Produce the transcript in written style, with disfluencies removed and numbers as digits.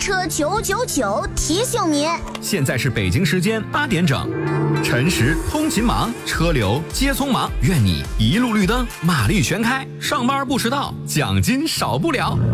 车999提醒您， 现在是北京时间8点整，晨时通勤忙，车流接匆忙，愿你一路绿灯，马力全开，上班不迟到，奖金少不了。